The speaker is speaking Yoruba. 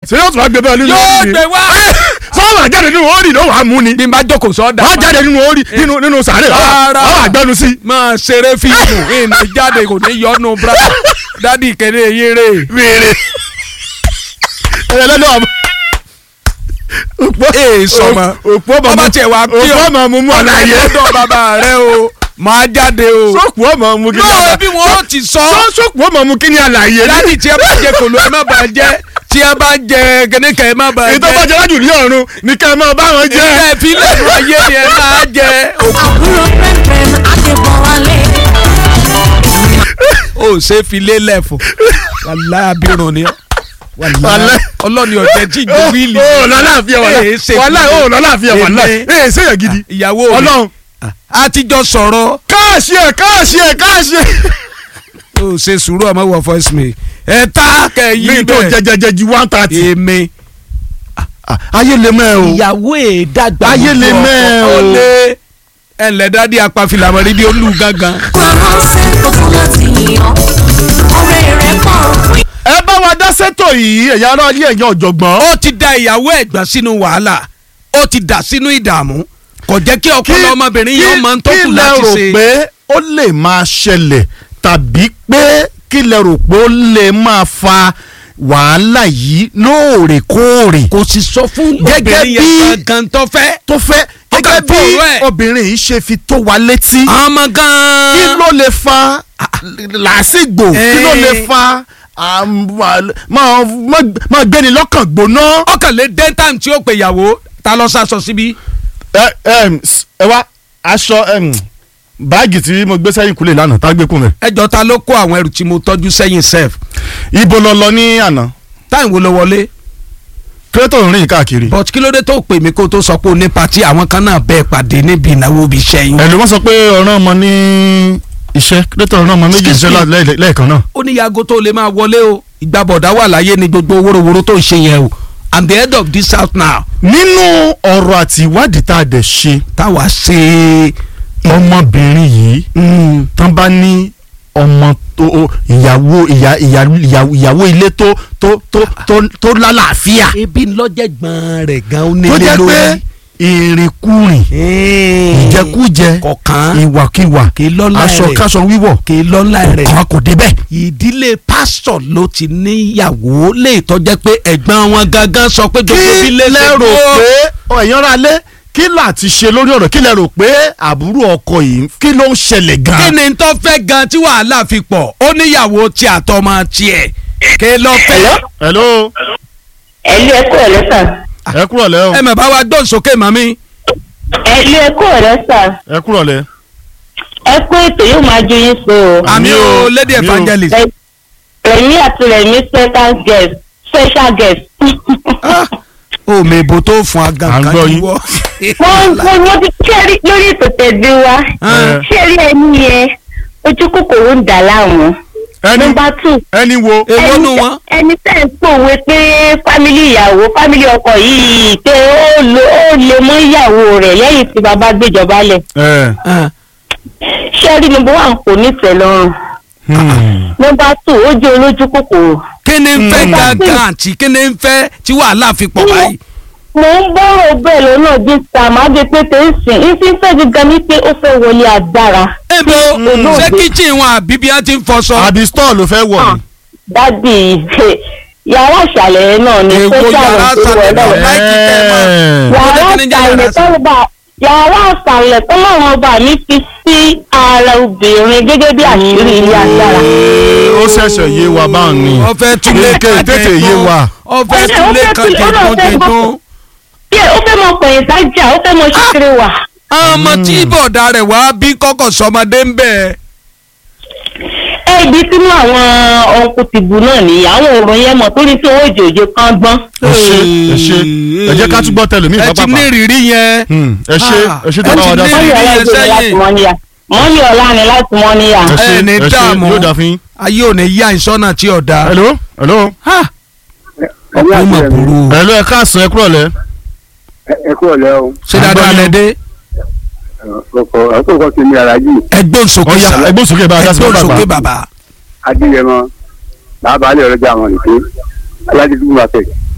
ṣé yóò tún wá gbé bẹ́ẹ̀ nínú orí yóò ni gbé wá. sọ́wọ́n àjáde nínú orí ló wàá mú ni bí n bá jókòó sọ́dà. wọ́n jáde nínú orí nínú sàárè Rárá. wọ́n àgbẹ̀nu sí. máa ṣeré fíìmù ìní jáde kò ní yọnu brada dádì kéde yéré. wèrè ẹlẹ́dọ̀ ọmọ ee sọmọ ọba tiẹ̀ wá pí òpó ọmọ mú àlàyé ọ̀dọ̀ bàbá rẹ o máa jáde o. sọ́kù ọmọ mú kí ni náà bí wọ́n ti sọ. sọ́kù ọmọ mú kí ni àlàyé dádì tí ẹ bá jẹ kòló ẹ má bàa jẹ tí ẹ bá jẹ kẹ́nìkẹ́ ẹ má bàa jẹ. ìtọ́ bá jẹ lájú ní ọ̀run ní ká ẹ máa bá wọn jẹ. ẹ fi lẹ́nu ayé ni ẹ máa jẹ. àbúrò pẹ́ńpẹ́ń Adébọ̀wálé. ó ṣe fi lé lẹ́fọ̀ wàlá abirùn ni wàlá ọlọ́ni ọ̀tẹ̀ tí ìjọ wíìlì. ó lọ́láàfíà wàlá ó lọ́láàfíà wàlá ẹ̀ ṣèyàn gidi. ìyàwó rẹ ọlọ́run àtijọ́ sọ̀rọ̀. káàṣì ẹ̀. ó ṣe sùúrù ọmọ wọ voice mail ẹ tá kẹyìn ní tó jẹjẹjẹ ju 130. èmi. ayé lè mẹ́ o. ìyàwó ẹ̀ dàgbà. ayé lè mẹ́ o. ọ̀lẹ́ ẹ̀lẹ́ dádì apàfilàmọ́ rí bí olú gángan. kọ́rọ́ sẹ́kọ̀ọ́ fún láti yàn ọ̀rẹ́ rẹ̀ pọ̀. ẹ bá wa dá sétò yìí ẹ̀yà ara ilé ẹ̀yàn ọ̀jọ̀gbọ́n. ó ti da ìyàwó ẹ̀gbọ́n sínú wàhálà ó ti dà sínú ìdààmú kò jẹ́ kí ọpọlọ ọmọbìnrin yẹn máa ń tó kù láti ṣe. kí lẹ rò pé ó lè máa ṣẹlẹ̀ tàbí pé kí lẹ rò pé ó lè máa fa wàhálà yìí lóòrèkóòrè. kò sì sọ fún obìnrin yẹn gangan tó fẹ́. gẹ́gẹ́ bí obìnrin yìí ṣe fi tó wa létí. ọmọ gan-an. kí ló lè fa làásìgbò kí ló lè fa máa gbéni lọ́kàn gbóná. ọkàn lè dé time tí ó pe ìyàwó ta lọ sá síbí. ẹ wá aṣọ báàgì tí mo gbé sẹ́yìn kúlẹ̀ lánàá tá a gbé kún rẹ̀. ẹjọ́ ta ló kó àwọn ẹrù tí mo tọ́jú sẹ́yìn sef. ibo lọ lọ ní àná. táyìn wo ló wọlé. kílódé ń rìn káàkiri. but kí ló dé tó pè mí kó tó sọ pé o ní patí àwọn kan náà bẹ́ẹ̀ pàdé níbi ìnáwó ibi iṣẹ́ yín. ẹ̀lú wọ́n sọ pé ọ̀ràn ọmọ ní iṣẹ́ kílódé ọ̀ràn ọmọ méjì iṣẹ́ lẹ́ẹ̀kan náà. ó ní yago tó lè máa wọlé o ìgbàbọ̀dá wà láyé ni gbogbo wórówóró tó ń ṣe yẹn o I'm the head of this house now. nínú ọ̀rọ̀ àti ìwádìí tá a dẹ̀ ṣe. táwa ṣe ọmọbìnrin yìí tán bá ní ọmọ tó ìyàwó ilé tó lálàáfíà. ebi ńlọ́jẹ̀gbọ́n rẹ̀ gan-an nílé lórí. tó jẹ́ pé ìrìnkúrìn ìjẹkújẹ ìwàkiwà aṣọkáṣọ wíwọ̀ ọ̀kan kò débẹ̀. ìdílé pásítọ̀ ló ti níyàwó lè tọ́jẹ́ pé ẹ̀gbọ́n wọn gangan sọ pé gbogbo bí lè lè rò pé ẹ̀yàn ra lé kí láti ṣe lórí ọ̀rọ̀ kí lè rò pé àbúrò ọkọ yìí kí ló ń ṣẹlẹ̀ gan. kí ni tó fẹ́ gan tí wàhálà fi pọ̀ ó níyàwó tí àtọmọ tiẹ̀ kí ló fẹ́. hello. ẹ̀lú ẹ̀kọ́ rẹ̀ sà. ẹ kúrọ̀ lẹ́ o. ẹ mọ̀ bá wa gbọ́n sókè màmí. ẹ̀lú ẹ̀kọ́ rẹ̀ sà. ẹ kúrọ̀ lẹ́. ẹ kú ètò yóò máa ju yín sí o. àmì o lady evangelist. rẹ̀mí àti rẹ̀mí special guest. o mèbò tó fún agankan yíwọ. wọ́n ti ṣẹ́rí lórí ètò tẹ̀lé wa ṣẹ́rí ẹni yẹn ojú kòkòrò ń dà láwọn. nọ́mbà 2. ẹni wo. èwo nu wọn. ẹni tẹ́ ń pòwe pé fámìlì ìyàwó fámìlì ọkọ yìí pé ó lè mọ ìyàwó rẹ̀ lẹ́yìn tí bàbá gbéjọba lẹ̀. ṣẹ́rí nọ́mbà 1 kò nífẹ̀ẹ́ lọ́rùn. nọ́mbà 2 ó jẹ́ olójú kòkòrò. kí ni ń fẹ́ gangan àti kí ni ń fẹ́ tí wàhálà fi pọ̀ báyìí. mo ń bọ̀rọ̀ bẹ́ẹ̀ lọ́nà bí sàmájẹ pé tẹ̀sán ìfífẹ́ gíga ní pé ó fẹ́ wọlé agbára. ebo ṣé kíchìn wọn àbí bí wọ́n ti ń fọṣọ. àbí stọọ ló fẹ́ wọ̀ ni. dádì yàrá ìsàlẹ̀ náà ni èwo yàrá ìsàlẹ̀ náà láìkí tẹ̀ mọ́. yàrá ìsàlẹ̀ tó lọ́wọ́ ọba mi fi sí ara obìnrin gẹ́gẹ́ bí àṣírí ilé agbára. ó ṣẹ̀ṣẹ̀ yé wa báwọn ni. ọ̀fẹ́ túlé tètè yé wa. ọ̀fẹ́ túlé kan jẹ̀gbọ́n. ó fẹ́ mọ pẹ̀yìn sájà ó fẹ́ mọ ṣíkiri wà. ọmọ tí bọ̀dá rẹ̀ wá bí kọ́kọ́ sọmọdé ń bẹ̀. ibi sínú àwọn ọkùn tìbú náà nìyí àwọn òrùn yẹn mọ̀ torí tí owó òjòjò kan gbọ́n. ẹ jẹ́ ká túbọ̀ tẹ̀lé mi ẹ ti ní ìrírí yẹn. ẹ ṣe tó bá wà dá sí. mọ́ní ọ̀la ni láti mọ́níyà. ẹ ní dààmú yóò dà fún. ayé ò ní yá ìsọ́nà tí ò dáa. hello. ọkùnrin mà burú. hello ẹ káàsán ẹ kúrọ̀ lẹ́. ẹ kúrọ̀ lẹ́ o. ṣé dáadáa lẹ dé. ọkọ̀ kì í ní arájú. ẹgbọ́n sókè sá ẹgbọ́n sókè bá a dá sí ẹgbọ́n sókè bàbá. adéyẹmọ bàbá alẹ́ ọ̀rẹ́jà àwọn ìpín aládìdúgbò market.